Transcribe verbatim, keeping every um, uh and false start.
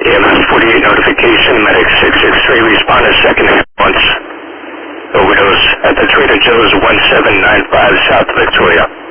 E M S forty-eight notification, medic six six three, respond to second ambulance. Overdose at the Trader Joe's one seven nine five South Victoria.